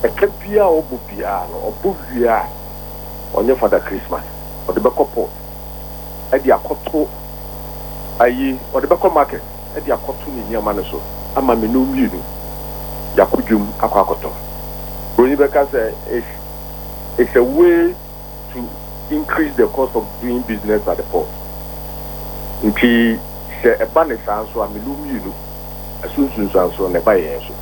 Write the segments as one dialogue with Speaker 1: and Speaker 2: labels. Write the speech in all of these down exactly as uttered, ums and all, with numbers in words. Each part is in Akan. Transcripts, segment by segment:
Speaker 1: a capia or bubiano or buvia on your father Christmas or the back port at the Akoto aye or the back market at the Akoto in your manaso. I'm a minum you Yakujum Akwakoto. Brunibeka said it's it's a way to increase the cost of doing business at the port. Nti se eba ne sanso a minum you asunsun sanso ne ba yenso.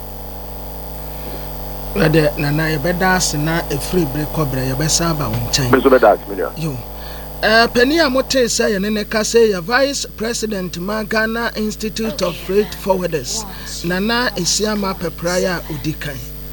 Speaker 2: Wede na na yebeda asena efri bre kobra yebesa ba wonchen.
Speaker 1: Beso beda asmelia.
Speaker 2: Yo. Eh pani amote say ye ne ka say ya Vice President Ghana Institute of Freight Forwarders. Nana Esiama Pepraya Udikan.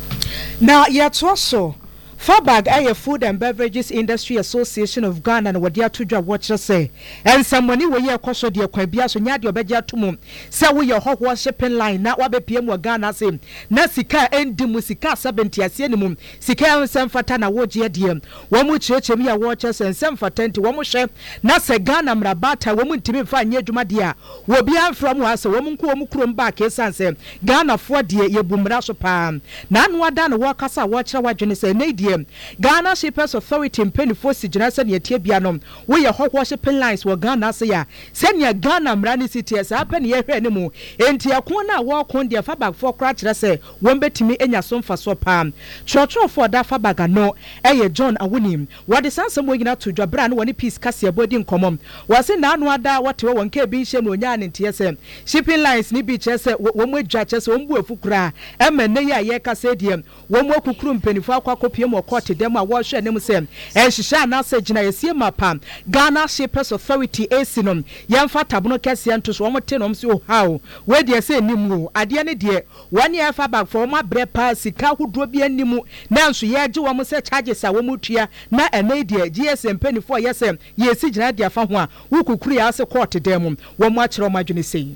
Speaker 3: Now yetwa so Fabag aye Food and Beverages Industry Association of Ghana na wadi atudwa watch say and someone we ye kwaso de kwa bia so nya de obeja tumum say we ye hokwo shipping line na wa be pm wa Ghana say na sika endi mu sika seventy ase ni mum sika ensem fata na woje de wo mu chiechem ya watch say ensem fata nti wo mu hwe na se Ghana mrabata wo mu ntimi fa anya adwuma de a wo bia mfra mu ase wo mu nko wo mu krom ba ke sanse Ghana fo de ye bumra so pa na anu ada na wo kasa wo kira wadwene say ne de Ghana Shippers Authority mpenifo sigina se ne tie bia no we ye hokwo shipping lines wo Ghana se ya se ne Ghana mrani city esa apa ne ye hwe ne mu enti akon na wo kon de Fabag for kra kire se won betimi enya so mfa so pa chocho for da Fabag no eye John Awunim wo de sansem wo gina to dwabra no woni peace kase abodi nkomom wo se na anu ada wote wo nke bi hye no nya ne ntie se shipping lines ni bi che se wo mu adwa che se wo mbu afukura ema ne ye ye kase de wo mu akukuru mpenifo akwakopie mo court dem a wo hwe ne mu se en hihya na se gina yesie mapa Ghana Shippers Authority asinom yemfa tabono kase ento so wo te no mse o hawo we de se nimu ade ne de woni e Fabag for ma bre pa sika hodo bi animu na nso ye age wo mo se charges a wo mu tua na ene de G S M penifo yesem yesi gina de afa ho a wo kukuru ya se court dem wo mo akere ma dwene sei.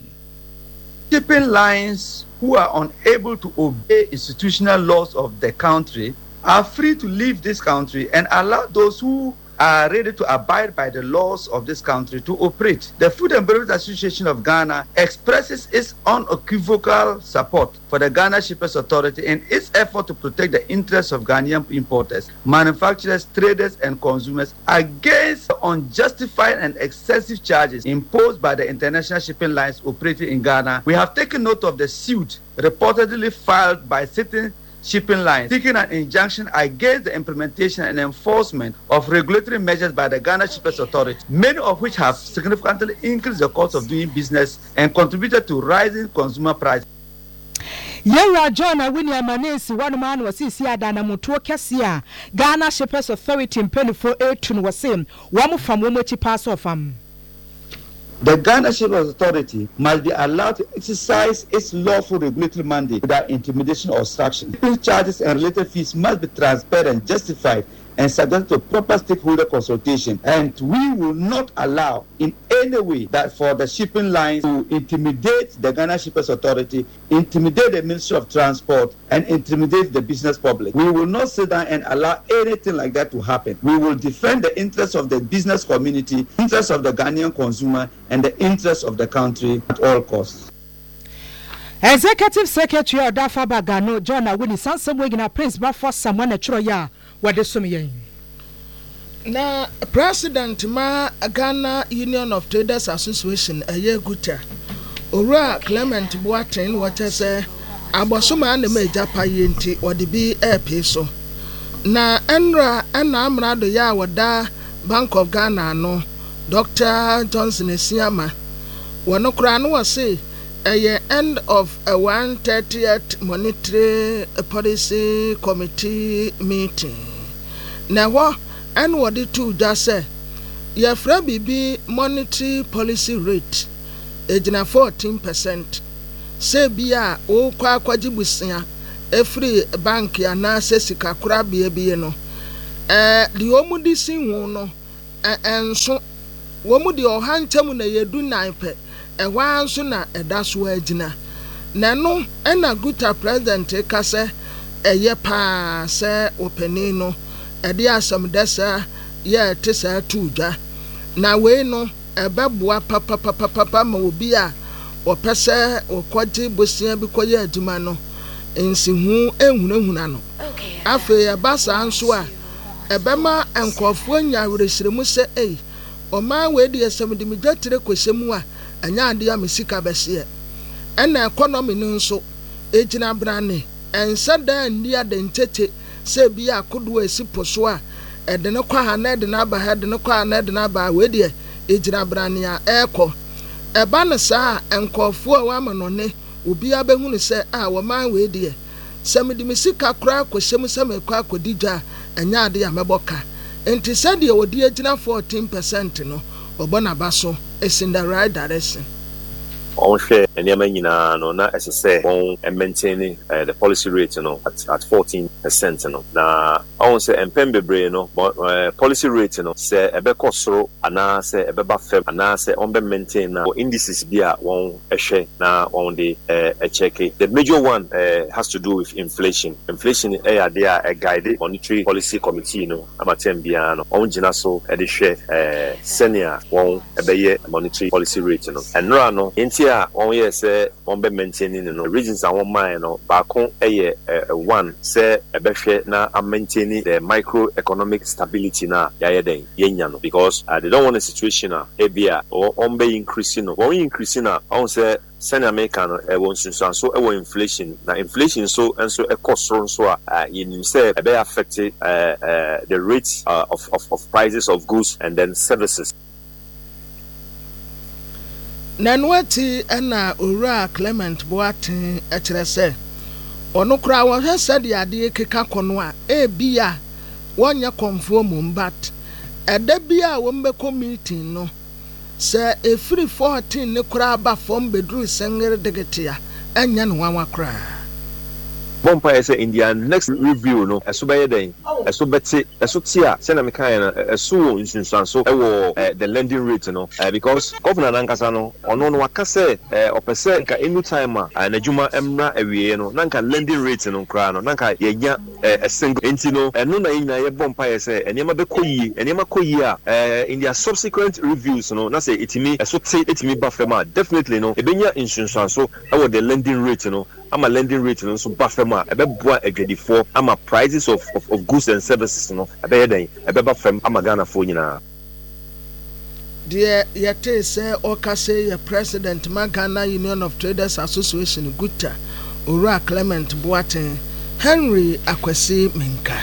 Speaker 4: Shipping lines who are unable to obey institutional laws of the country are free to leave this country and allow those who are ready to abide by the laws of this country to operate. The Food and Beverage Association of Ghana expresses its unequivocal support for the Ghana Shippers Authority in its effort to protect the interests of Ghanaian importers, manufacturers, traders, and consumers against the unjustified and excessive charges imposed by the international shipping lines operating in Ghana. We have taken note of the suit reportedly filed by certain shipping lines seeking an injunction against the implementation and enforcement of regulatory measures by the Ghana Shippers Authority, many of which have significantly increased the cost of doing business and contributed to rising consumer prices.
Speaker 3: Yera John Awini Amanesi one man was isi adana mutuo kesi a Ghana Shippers Authority mpenifo etun wasim wamu fam wamu chi pass off am.
Speaker 4: The Ghana Shippers Authority must be allowed to exercise its lawful regulatory mandate without intimidation or obstruction. Charges and related fees must be transparent, justified, and subject to proper stakeholder consultation. And we will not allow in any way that for the shipping lines to intimidate the Ghana Shippers Authority, intimidate the Ministry of Transport, and intimidate the business public. We will not sit down and allow anything like that to happen. We will defend the interests of the business community, interests of the Ghanaian consumer, and the interests of the country at all costs.
Speaker 3: Executive Secretary of Fabag Gano John Awuni sansem we gina Prince Bafo Samuel Chiro ya wade sum yen.
Speaker 2: Na President ma Ghana Union of Traders Association eye guta Owura Clement Boateng wacha se abosoma na meja paye nti wode bi airpay so na enra ana amrado ya wada Bank of Ghana no Doctor Johnson Esiama wono kura no wase a end of a one hundred thirtieth monetary policy committee meeting. Now, and what the two just say, your friend be monetary policy rate, age fourteen percent. Say, be a o kwa kwajibusia, a free bank ya na se sikakura be no. Eh, the omudi sing wono, and so womudi or hantamu na yedu naipe. Ewa nso na edaso agina na no ena guta president ka se eye pa se openi no ede asam desa ye te sa tuja na we no ebeboa papa papa papa ma obi a opese okoje bosia bi koye aduma no ensi hu ehunahuna no Afe aba saa nso a ebema nkɔfoɔ nya awerɛhyerɛmu sɛ ei ɔman wei de asɛm de megya tire kɔhyɛ mu a anya ade a mesika bɛseɛ ɛna economy no nso egyina brane ɛnsa da ndi adentete sɛ bi akodo esi poso a ɛde ne kwa ha na ɛde na aba ha ɛde ne kwa ha na ɛde na aba wei de egyina brane a ɛkɔ ɛba no saa nkɔfoɔ a wɔama no ne obi abɛhunu sɛ a wɔman wei de sɛ mede me sika koraa kɔhyɛ mu sɛ mekɔ akɔdi dwa ɛnya ade a mɛbɔka enti sɛdeɛ wɔde agyina fourteen percent no ɔbɔ n'aba so is in the right direction.
Speaker 5: On share and Yamina no na as I say on and maintaining uh, the policy rate you know at at fourteen percent you know. Now I want say empembe brain no but uh, policy rate you know say ebe kosoro ana say ebe ba fem ana say on be maintain na indices be a one a share na on the uh, a check. The major one uh, has to do with inflation. Inflation eh there a guide monetary policy committee you know amatem bia no on gina so e dey share uh, senior one ebe monetary policy rate you know. And no yeah, on yes, say on be maintaining the regions and one mine no back on a one say a better now I'm maintaining the microeconomic stability now yeah then yenyano because uh, they don't want a situation now uh, ebia or on be increasing or increasing now on say send American uh, wants so so uh, inflation now inflation so and so a cost so so uh, you say uh, be affected uh, uh, the rates uh, of, of of prices of goods and then services.
Speaker 2: Nanwati ena owura Clement Boateng ekyere sɛ ɔno kura wo hwɛ sɛ de ade keka kono a e bia wonya konfo mum bat ɛda bia wo mbɛkɔ meeting no sɛ efiri fourteen ne kura ba fom bedru sengere degetia enya no wanwa kura
Speaker 5: Bompa is in their next review no eso be den eso beti eso tia say na me kan na eso insunsan so e wo the lending rate no uh, because governor nankasa no ono no waka say opese nka any time a najuma emra awie no nanka lending rate no kra no nanka yenya a single enti no eno na nyina ye bompa ye say enema be koyi enema koyi a in their subsequent reviews no na say itimi eso ti itimi ba fema definitely no ebenya insunsan so e wo the lending rate no ama lending rate no so buffer ma ebe boa agedifo ama prices of, of of goods and services no ebe den ebe ba fam ama Ghana fo nyina
Speaker 2: de yete say okase ye president ma Ghana Union of Traders Association Gutta Owura Clement Boateng Henry Akwasi Menka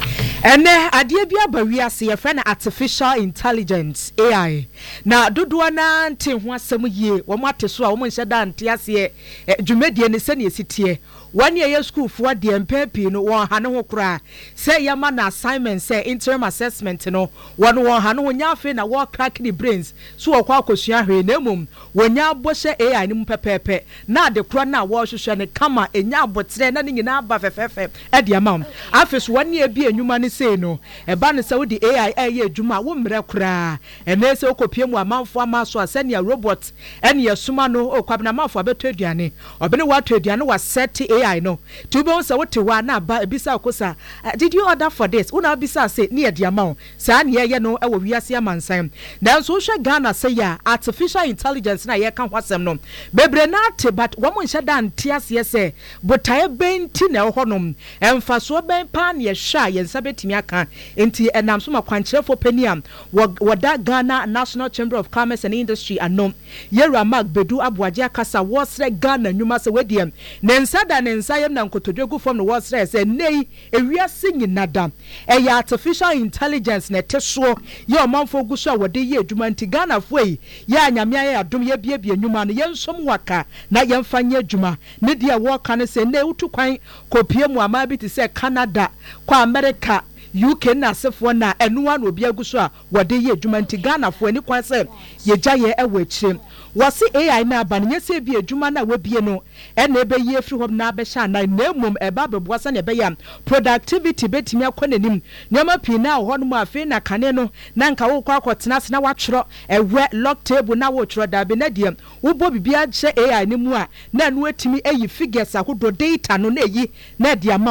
Speaker 3: ene adie bia ba wiase ye friend artificial intelligence A I na dodo na nte ho asem yie wo mate so a wo nhyɛ da nte ase dwumadie ne sɛ ne esitie one year school for the empepi no one ha ne ho kra say yama na assignment say interim assessment no one one ha no nya afi na wo crack the brains so wo kwa akosua hwe na mum wonya abɔhye A I ne mu pepepe na de kro na wo hwehwɛ ne kama enya abotre na ne nyina aba fefefe e de amam afis one year bi enwuma ne say no e ba ne say wo di A I e ye adwuma wo mmerɛ kra e na say okopie mu amanfo amaso asɛne robot ene yesuma no okwabna amanfo abeto aduane obene wato aduane wa set A I no to be on say what wa na ba ebisa kosa did you order for this una bisa say near the amount sa na ye no e wo wiase amansan na so hwe Ghana say ya artificial intelligence na ye kan hwasem no bebre na te but wo mo nhye da ntiase say botae benti na honom emfaso ben pa na ye hwa ye nsa betimi aka enti enam so makwankyerefo paniam woda Ghana National Chamber of Commerce and Industry anom Yera Mark Bedu Abuaje akasa wo sre Ghana nyuma se wediem ne nsa da ne nsa yem na nkotodwegu fom no wo sre se nei ewiase nyinada e ya artificial intelligence na teso ye omanfo guso a wode ye adwuma nti Ghana fo yi ye anyame aye adom ye biebie nyuma no ye nsom waka na ye mfanye adwuma ne dia wo ka ne se nei utu kwan kopie mu ama bi te se Canada kwa America U K na sefo na enua na obi aguso a wode ye adwuma nti Ghana fo ani kwan se ye gya ye ewo akyire wasi A I na aba ne se bi adwuma na wabie no e na ebe ye firi hom na abehya na na emum eba beboasa na ebe ya productivity betimi akonanim nyama pi na ho no mu afi na kane no na nka wo kwa akotena se na watworo ewe lock table na wo tworo da be na die wo bo bibia gye A I ne mu a na no atimi ayi figures ahodo data no na eyi na dia ma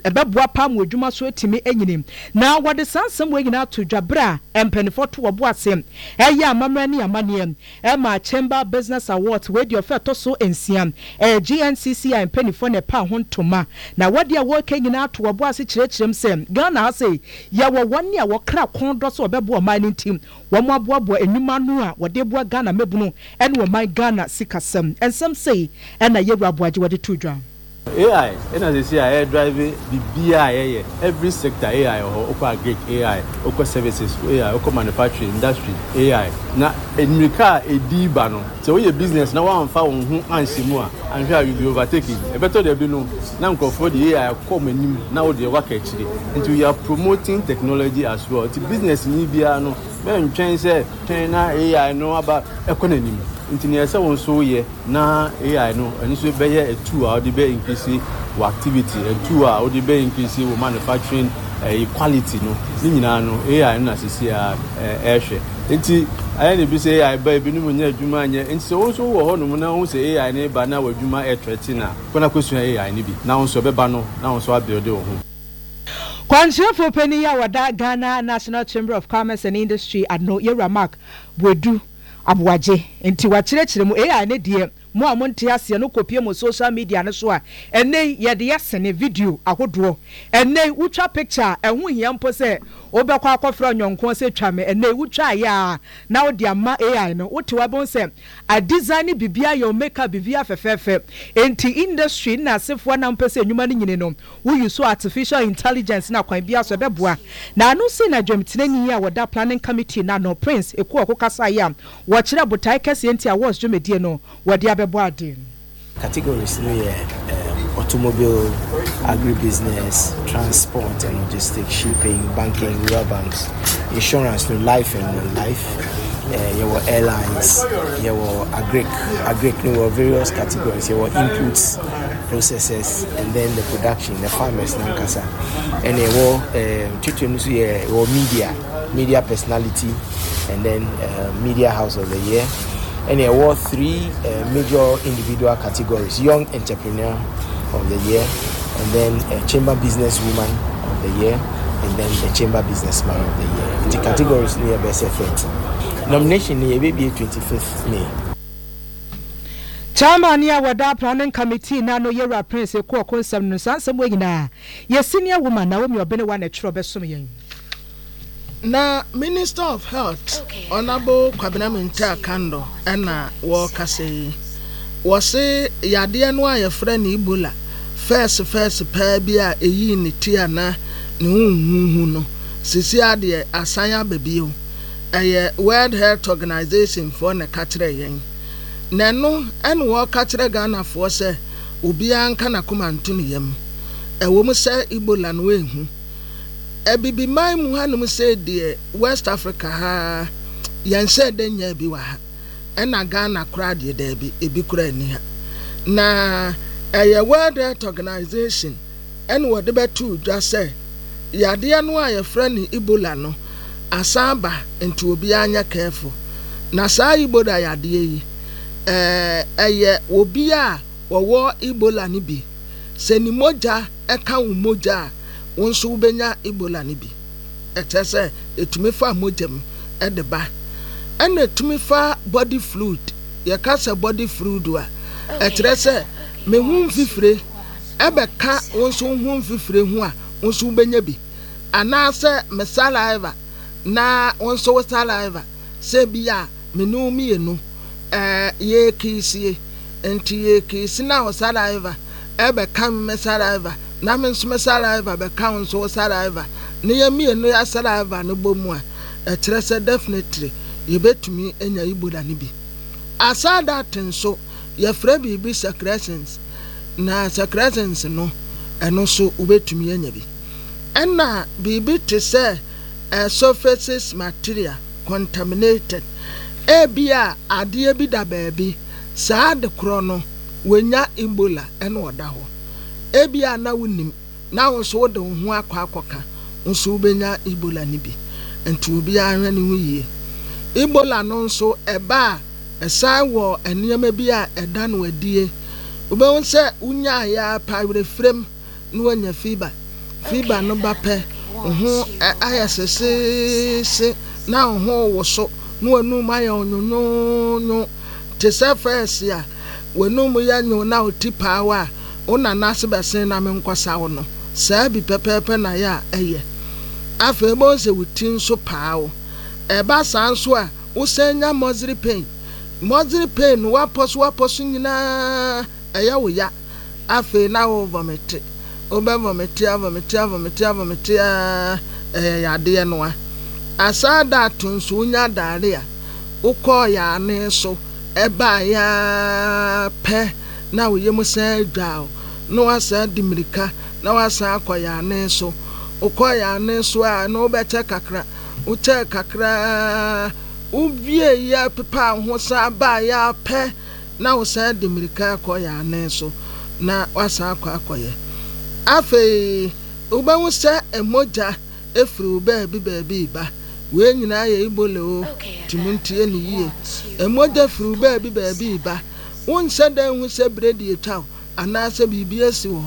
Speaker 3: ɛbɛboa pam wɔ adwuma so etimi enyinim na wɔde sansɛm wɔ nyina to dwabra empenifo to wɔbo asɛm ɛyɛ amamra ne amaneɛ ɛma Chamber Business Awards wɔ di ofa to so ensia ɛ G N C C I empenifo ne pa ho ntoma na wɔde a wɔka nyina to wɔbo ase kyerɛkyerɛm sɛ Ghana ha sɛ yɛ wɔ wɔne a wɔkra kon dɔ so ɔbɛbo ɔman ne ntim wɔn aboaboa enuma no a wɔde boa Ghana mebunu ɛne ɔman Ghana sikasɛm ensɛm sɛ ɛna yɛwura aboagye wɔde to dwa
Speaker 6: A I, and as I say, I drive the B I, every sector A I, or Oka Greek A I, Oka Services A I, Oka Manufacturing Industry A I. Now, in the car, a D bano. So, your business now one found who answer more, and here you be overtaking. A better they be no. Now, for the A I, come and now they work actually. And we are promoting technology as well. The business in Libya, no, when China say China A I know about economy. Engineers so so ye na A I no and so be a two hour the be increase wo activity a two hour the be increase wo manufacturing uh, quality no ni nyina no A I na sisi a eh hwe enti aye ne bi say A I ba bi no nya adwuma anya enti so so wo ho no na ho say A I ne ba na wo adwuma e threaten na kona question A I ne bi na so be ba no na so abuild wo ho
Speaker 3: Kwanchefo pani ya wada Ghana National Chamber of Commerce and Industry adno yewra mark Bwedu Abuaje enti wakyerɛkyerɛ mu A I ne deɛ mo a monte ase no kopie mo social media ne so a ene ye de yasene video ahodoɔ ene wutwa picture ɛho hia mpo sɛ obɛkɔ akɔfrɛ nyɔnko sɛ twa me ene wutwa ya na wo de ama A I no wote wa bon sɛ a design bibia yɛ maker bibia fɛfɛfɛ enti industry na asefo na mpo sɛ nnwuma ne nyine no wo use artificial intelligence na kwan bia so bɛboa na anu si na dwamtene ni a wɔda planning committee na no prince eko okokasa ya wɔkyerɛ botai kɛse enti awards dwumedie no wɔde
Speaker 7: categories no um, automobile, agribusiness, transport and logistics, shipping, banking, rural banks, insurance, no life and non-life. Uh, there were airlines, there were agric, agric, there were various categories. There were inputs, processes, and then the production, the farmers, Nankasa, and there were um, there were media, media personality, and then uh, media house of the year. And there were three uh, major individual categories: young entrepreneur of the year, and then a chamber businesswoman of the year, and then the chamber businessman of the year. The categories near best effect. Nomination near maybe twenty-fifth May.
Speaker 3: Chairman ya wada planning committee na no yera prince ko konsem no sansem wanyina. Ye senior woman na womi obene wa na twro besom yen.
Speaker 2: Na Minister of Health okay. Honorable Kwabena Minta Kando ena wo kase wo se yade no ayefra na Ebola first first pa bia eyi ni tia na ne hunhu no sisi ade asanya babio eye World Health Organization for na katre yen na no ene wo katre Ghana for se obi anka na komanto ne yam ewo mu se Ebola no ehu ebibi mai mu hanum say de West Africa ha yan say de nya bi wa ha ena Ghana kra de da bi ebi kra ni ha na eye World Health Organization en wo de betu dwa say yade no aye fra ni Ebola no asaba enti obi anya careful na sa Ebola yade yi eh eye obi a wo Ebola ni bi se ni moja eka wo moja wonso ubenya Ebola ni bi etese etumi fa mojem edeba ena etumi fa body fluid ye kasa body fluid wa etrese me hu mfifire ebeka wonso hu mfifire hu a wonso ubenya bi anase me saliva na wonso saliva se bia me no mienu eh ye kisie enti ye kisi na saliva ebeka me saliva na men so saliva be count so saliva ne ya mie no ya saliva no bomu a etrese definitely ye betumi enya Ebola ni bi asada tenso ye fra bi bi secretions na secretions no eno so ubetumi enya bi ena bibi te say a surface material contaminated e bia ade bi da baabi saa de kro no wenya Ebola eno oda ho ebia na wunim na wonso wo de ho akwa akoka wonso benya Ebola ni bi enti obi anwa ni hu yie Ebola no nso eba esa wo enema bi a eda no adie obe won se unya ya pa refrem no anya fiba fiba no ba pɛ ho ayɛ sesese na ho wo so no anu ma yɛ onyonyo te sɛ first ya wenu mu ya nyo na oti paawa ona na se bɛsen na me nkwasa wo no saa bi pɛpɛpɛ na ya ɛyɛ afa bo se wutin so paawo ɛba san so a wo senya mozri pain mozri pain wa pos wa pos nyina ɛyɛ wo ya afa na wo vomit obe vomit vomit vomit vomit eh ya de no a asada tunso nya dare a ukọ ya ne so eba ya pe na wo yemu san dwa no asa dimirika na wasa akọ ya ne so ukọ ya ne so a no bete kakra uche kakra ubie ya pepa ho sa ba ya pe na wo san dimirika akọ ya ne so na wasa akọ akọye afe ubanwu se emoja efiri uba bi ba bi ba we nyina ya ibole o timuntie ni yie emoja firi uba bi ba bi ba won se dan hu se bredi etwa anase bibi asi wo